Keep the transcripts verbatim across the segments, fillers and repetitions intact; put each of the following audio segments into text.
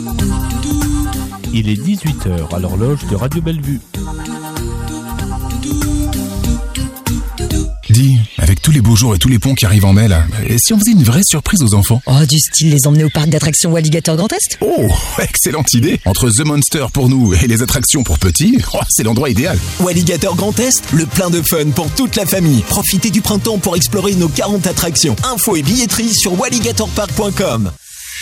Il est dix-huit heures à l'horloge de Radio Bellevue. Dis, avec tous les beaux jours et tous les ponts qui arrivent en mai là, et si on faisait une vraie surprise aux enfants? Oh, du style les emmener au parc d'attractions Walligator Grand Est? Oh, excellente idée. Entre The Monster pour nous et les attractions pour petits, oh, c'est l'endroit idéal. Walligator Grand Est, le plein de fun pour toute la famille. Profitez du printemps pour explorer nos quarante attractions. Infos et billetterie sur walligator park point com.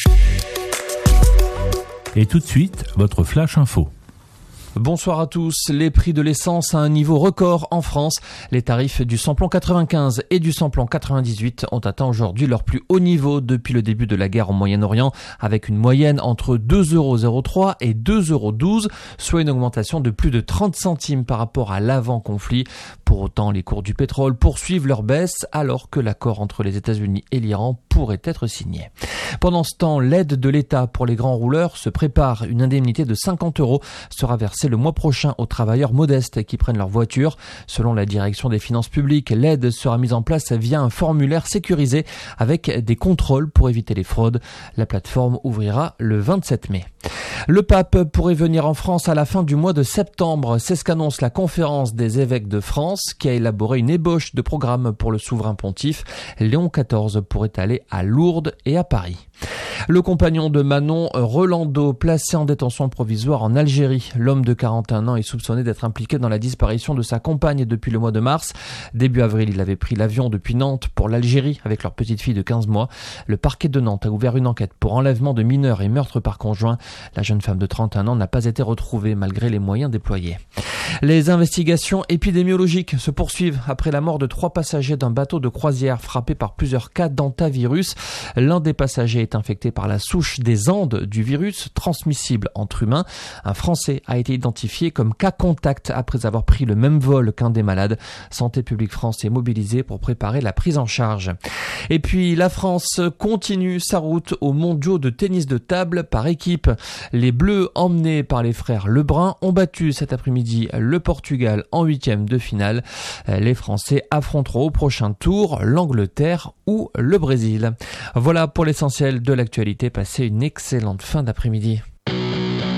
Et tout de suite, votre flash info. Bonsoir à tous. Les prix de l'essence à un niveau record en France. Les tarifs du samplon quatre-vingt-quinze et du samplon quatre-vingt-dix-huit ont atteint aujourd'hui leur plus haut niveau depuis le début de la guerre au Moyen-Orient, avec une moyenne entre deux euros zéro trois et deux euros douze, soit une augmentation de plus de trente centimes par rapport à l'avant-conflit. Pour autant, les cours du pétrole poursuivent leur baisse alors que l'accord entre les États-Unis et l'Iran pourrait être signé. Pendant ce temps, l'aide de l'État pour les grands rouleurs se prépare. Une indemnité de cinquante euros sera versée le mois prochain aux travailleurs modestes qui prennent leur voiture. Selon la direction des finances publiques, l'aide sera mise en place via un formulaire sécurisé avec des contrôles pour éviter les fraudes. La plateforme ouvrira le vingt-sept mai. Le pape pourrait venir en France à la fin du mois de septembre. C'est ce qu'annonce la conférence des évêques de France qui a élaboré une ébauche de programme pour le souverain pontife. Léon quatorze pourrait aller à Lourdes et à Paris. Le compagnon de Manon, Rolando, placé en détention provisoire en Algérie. L'homme de quarante et un ans est soupçonné d'être impliqué dans la disparition de sa compagne depuis le mois de mars. Début avril, il avait pris l'avion depuis Nantes pour l'Algérie avec leur petite fille de quinze mois. Le parquet de Nantes a ouvert une enquête pour enlèvement de mineurs et meurtre par conjoint. La jeune femme de trente et un ans n'a pas été retrouvée malgré les moyens déployés. Les investigations épidémiologiques se poursuivent après la mort de trois passagers d'un bateau de croisière frappé par plusieurs cas d'hantavirus. L'un des passagers est infecté par la souche des Andes du virus transmissible entre humains. Un Français a été identifié comme cas contact après avoir pris le même vol qu'un des malades. Santé publique France est mobilisée pour préparer la prise en charge. Et puis la France continue sa route aux mondiaux de tennis de table par équipe. Les Bleus, emmenés par les frères Lebrun, ont battu cet après-midi le Portugal en huitième de finale. Les Français affronteront au prochain tour l'Angleterre ou le Brésil. Voilà pour l'essentiel de l'actualité. Passez une excellente fin d'après-midi.